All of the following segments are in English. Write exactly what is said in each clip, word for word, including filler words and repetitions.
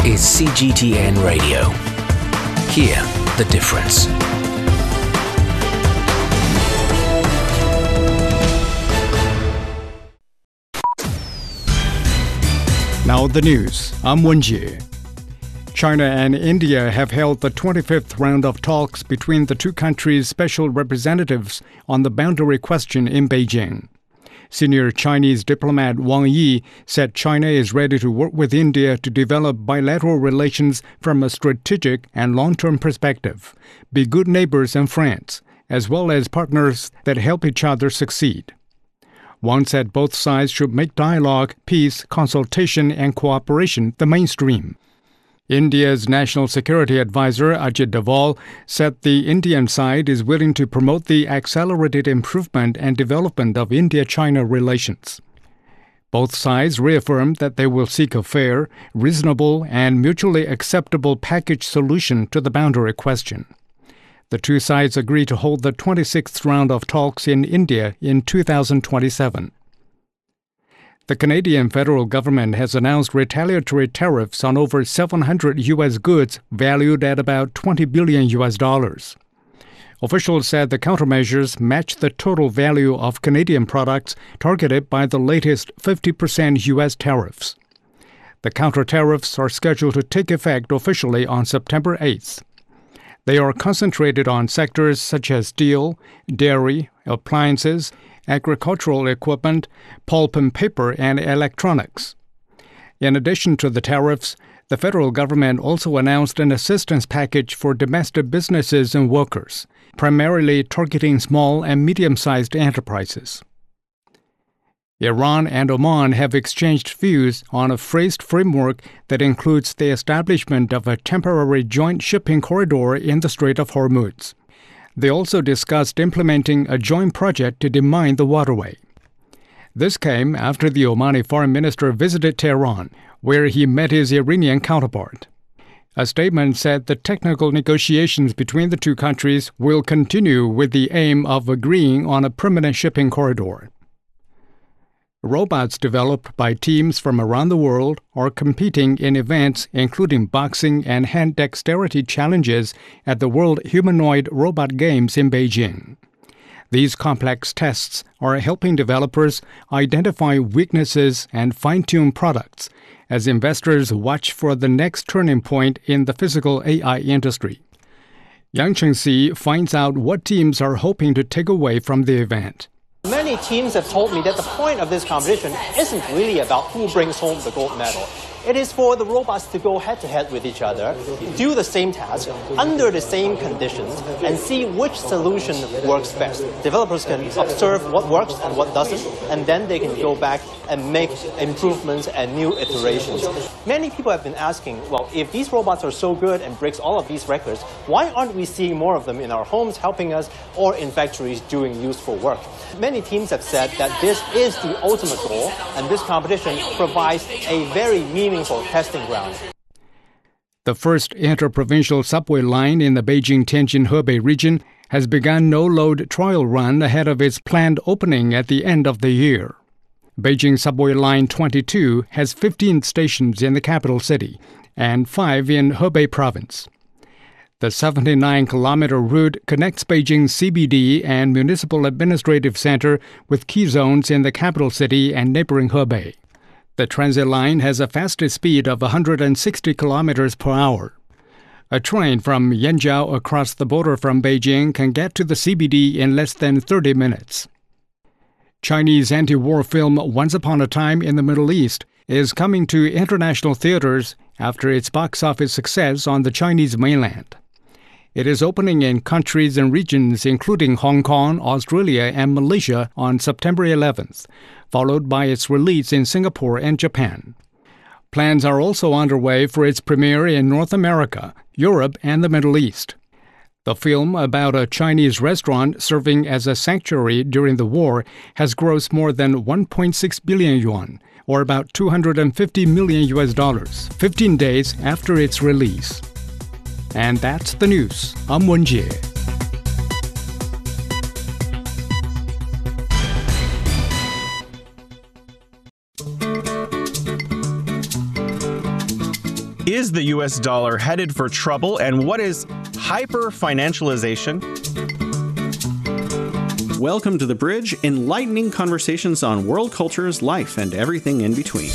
is C G T N Radio. Hear the difference. Now the news. I'm Wenjie. China and India have held the twenty-fifth round of talks between the two countries' special representatives on the boundary question in Beijing. Senior Chinese diplomat Wang Yi said China is ready to work with India to develop bilateral relations from a strategic and long-term perspective, be good neighbors and friends, as well as partners that help each other succeed. Wang said both sides should make dialogue, peace, consultation, and cooperation the mainstream. India's National Security Advisor Ajit Doval said the Indian side is willing to promote the accelerated improvement and development of India-China relations. Both sides reaffirmed that they will seek a fair, reasonable, and mutually acceptable package solution to the boundary question. The two sides agreed to hold the twenty-sixth round of talks in India in two thousand twenty-seven. The Canadian federal government has announced retaliatory tariffs on over seven hundred U S goods valued at about twenty billion U S dollars. Officials said the countermeasures match the total value of Canadian products targeted by the latest fifty percent U S tariffs. The counter-tariffs are scheduled to take effect officially on September eighth. They are concentrated on sectors such as steel, dairy, appliances, agricultural equipment, pulp and paper, and electronics. In addition to the tariffs, the federal government also announced an assistance package for domestic businesses and workers, primarily targeting small and medium-sized enterprises. Iran and Oman have exchanged views on a phrased framework that includes the establishment of a temporary joint shipping corridor in the Strait of Hormuz. They also discussed implementing a joint project to demine the waterway. This came after the Omani foreign minister visited Tehran, where he met his Iranian counterpart. A statement said the technical negotiations between the two countries will continue with the aim of agreeing on a permanent shipping corridor. Robots developed by teams from around the world are competing in events including boxing and hand dexterity challenges at the World Humanoid Robot Games in Beijing. These complex tests are helping developers identify weaknesses and fine-tune products as investors watch for the next turning point in the physical A I industry. Yang Chengxi finds out what teams are hoping to take away from the event. Many teams have told me that the point of this competition isn't really about who brings home the gold medal. It is for the robots to go head-to-head with each other, do the same task, under the same conditions, and see which solution works best. Developers can observe what works and what doesn't, and then they can go back and make improvements and new iterations. Many people have been asking, well, if these robots are so good and breaks all of these records, why aren't we seeing more of them in our homes helping us or in factories doing useful work? Many teams have said that this is the ultimate goal, and this competition provides a very meaningful testing ground. The first interprovincial subway line in the Beijing-Tianjin-Hebei region has begun no-load trial run ahead of its planned opening at the end of the year. Beijing Subway Line twenty-two has fifteen stations in the capital city and five in Hebei province. The seventy-nine kilometer route connects Beijing's C B D and Municipal Administrative Center with key zones in the capital city and neighboring Hebei. The transit line has a fastest speed of one hundred sixty kilometers per hour. A train from Yanjiao across the border from Beijing can get to the C B D in less than thirty minutes. Chinese anti-war film Once Upon a Time in the Middle East is coming to international theaters after its box office success on the Chinese mainland. It is opening in countries and regions including Hong Kong, Australia, and Malaysia on September eleventh, followed by its release in Singapore and Japan. Plans are also underway for its premiere in North America, Europe, and the Middle East. The film, about a Chinese restaurant serving as a sanctuary during the war, has grossed more than one point six billion yuan, or about two hundred fifty million U S dollars, fifteen days after its release. And that's the news. I'm Wenjie. Is the U S dollar headed for trouble? And what is hyper-financialization? Welcome to The Bridge, enlightening conversations on world cultures, life, and everything in between.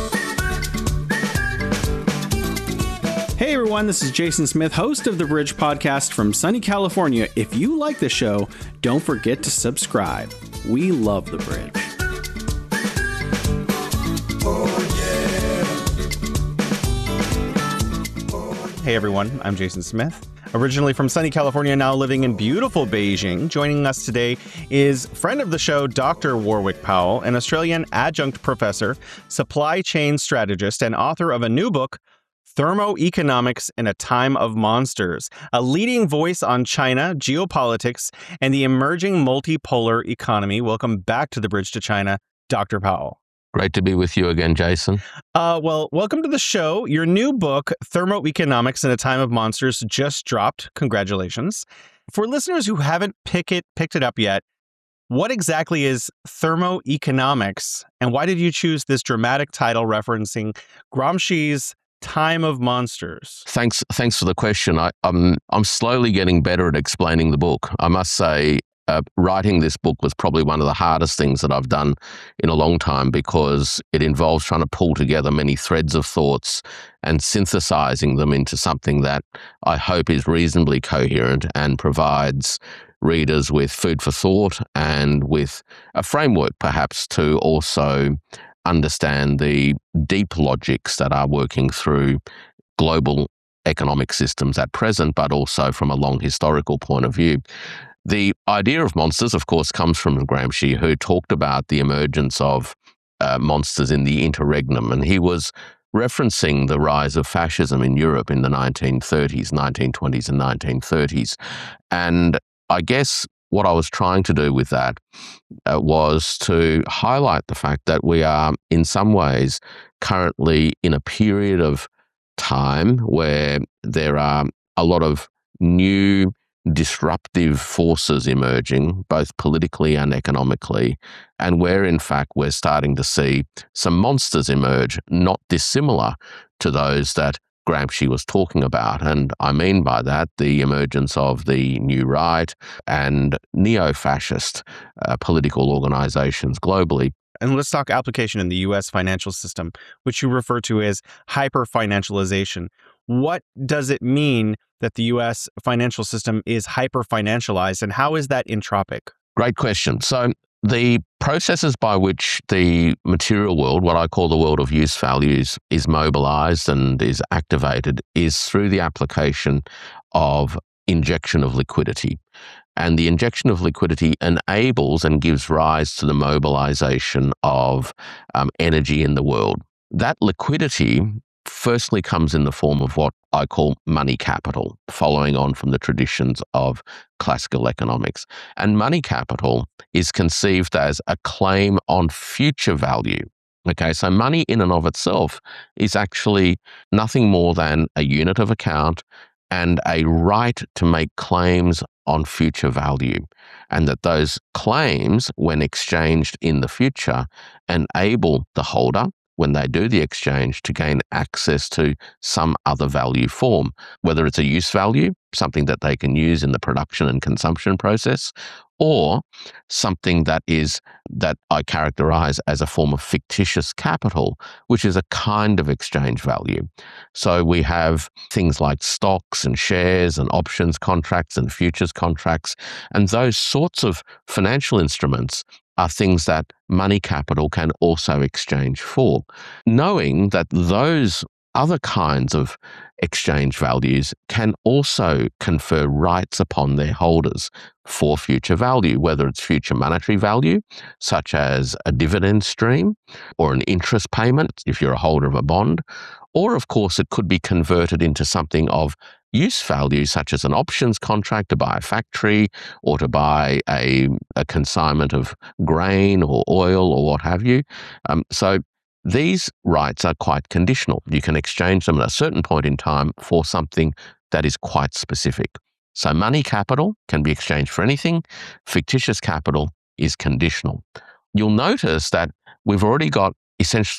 Hey everyone, this is Jason Smith, host of The Bridge podcast from sunny California. If you like the show, don't forget to subscribe. We love The Bridge. Hey everyone, I'm Jason Smith. Originally from sunny California, now living in beautiful Beijing. Joining us today is friend of the show, Doctor Warwick Powell, an Australian adjunct professor, supply chain strategist, and author of a new book, Thermoeconomics in a Time of Monsters, a leading voice on China, geopolitics, and the emerging multipolar economy. Welcome back to The Bridge to China, Doctor Powell. Great to be with you again, Jason. Uh, well, welcome to the show. Your new book, Thermoeconomics in a Time of Monsters, just dropped. Congratulations. For listeners who haven't pick it, picked it up yet, what exactly is thermoeconomics, and why did you choose this dramatic title referencing Gramsci's Time of Monsters? Thanks Thanks for the question. I, I'm, I'm slowly getting better at explaining the book. I must say, Uh, writing this book was probably one of the hardest things that I've done in a long time because it involves trying to pull together many threads of thoughts and synthesizing them into something that I hope is reasonably coherent and provides readers with food for thought and with a framework perhaps to also understand the deep logics that are working through global economic systems at present, but also from a long historical point of view. The idea of monsters, of course, comes from Gramsci, who talked about the emergence of uh, monsters in the interregnum, and he was referencing the rise of fascism in Europe in the nineteen thirties, nineteen twenties and nineteen thirties. And I guess what I was trying to do with that uh, was to highlight the fact that we are, in some ways, currently in a period of time where there are a lot of new disruptive forces emerging, both politically and economically, and where in fact we're starting to see some monsters emerge, not dissimilar to those that Gramsci was talking about. And I mean by that the emergence of the new right and neo-fascist uh, political organizations globally. And let's talk application in the U S financial system, which you refer to as hyper-financialization. What does it mean that the U S financial system is hyper-financialized, and how is that entropic? Great question. So the processes by which the material world, what I call the world of use values, is mobilized and is activated is through the application of injection of liquidity. And the injection of liquidity enables and gives rise to the mobilization of um, energy in the world. That liquidity firstly comes in the form of what I call money capital, following on from the traditions of classical economics. And money capital is conceived as a claim on future value. Okay, so money in and of itself is actually nothing more than a unit of account and a right to make claims on future value, and that those claims, when exchanged in the future, enable the holder, when they do the exchange, to gain access to some other value form, whether it's a use value, something that they can use in the production and consumption process, or something that is that I characterize as a form of fictitious capital, which is a kind of exchange value. So we have things like stocks and shares and options contracts and futures contracts, and those sorts of financial instruments are things that money capital can also exchange for, knowing that those other kinds of exchange values can also confer rights upon their holders for future value, whether it's future monetary value, such as a dividend stream or an interest payment if you're a holder of a bond, or of course it could be converted into something of use value, such as an options contract to buy a factory or to buy a, a consignment of grain or oil or what have you. Um, so these rights are quite conditional. You can exchange them at a certain point in time for something that is quite specific. So money capital can be exchanged for anything. Fictitious capital is conditional. You'll notice that we've already got essentially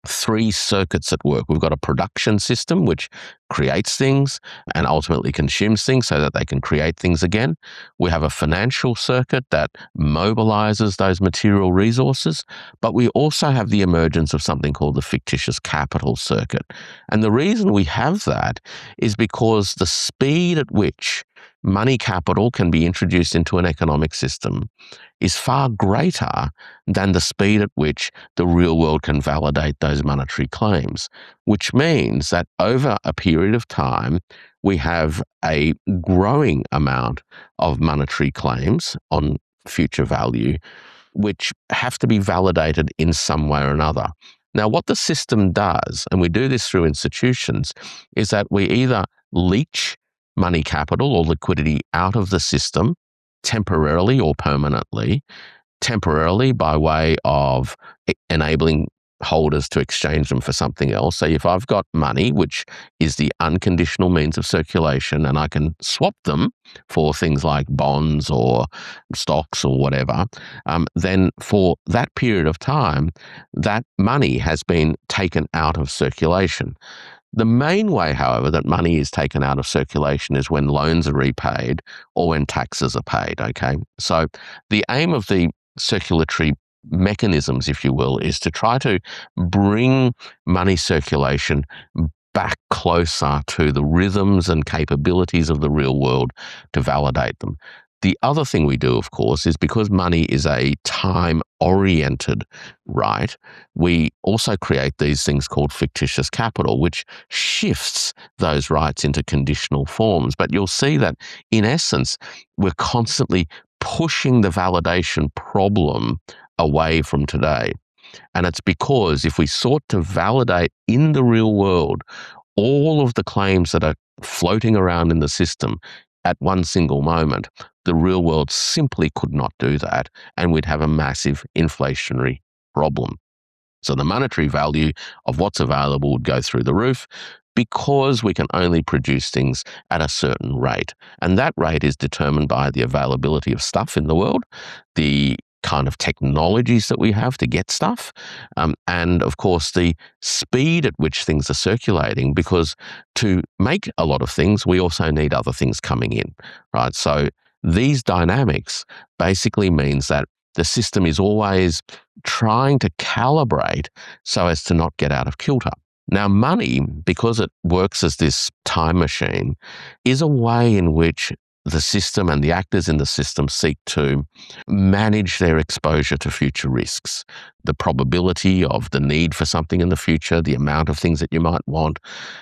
three circuits at work. We've got a production system which creates things and ultimately consumes things so that they can create things again. We have a financial circuit that mobilizes those material resources, but we also have the emergence of something called the fictitious capital circuit. And the reason we have that is because the speed at which money capital can be introduced into an economic system is far greater than the speed at which the real world can validate those monetary claims, which means that over a period of time, we have a growing amount of monetary claims on future value, which have to be validated in some way or another. Now, what the system does, and we do this through institutions, is that we either leach money capital or liquidity out of the system temporarily or permanently, temporarily by way of enabling holders to exchange them for something else. So if I've got money, which is the unconditional means of circulation, and I can swap them for things like bonds or stocks or whatever, um, then for that period of time, that money has been taken out of circulation. The main way, however, that money is taken out of circulation is when loans are repaid or when taxes are paid, okay? So the aim of the circulatory mechanisms, if you will, is to try to bring money circulation back closer to the rhythms and capabilities of the real world to validate them. The other thing we do, of course, is because money is a time-oriented right, we also create these things called fictitious capital, which shifts those rights into conditional forms. But you'll see that, in essence, we're constantly pushing the validation problem away from today. And it's because if we sought to validate in the real world all of the claims that are floating around in the system at one single moment, the real world simply could not do that, and we'd have a massive inflationary problem. So the monetary value of what's available would go through the roof because we can only produce things at a certain rate. And that rate is determined by the availability of stuff in the world, the kind of technologies that we have to get stuff, um, and of course the speed at which things are circulating, because to make a lot of things, we also need other things coming in, right? So these dynamics basically means that the system is always trying to calibrate so as to not get out of kilter. Now, money, because it works as this time machine, is a way in which the system and the actors in the system seek to manage their exposure to future risks, the probability of the need for something in the future, the amount of things that you might want.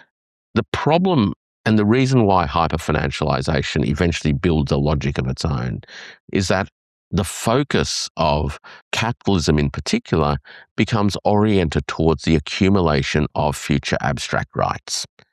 The problem and the reason why hyperfinancialization eventually builds a logic of its own is that the focus of capitalism in particular becomes oriented towards the accumulation of future abstract rights.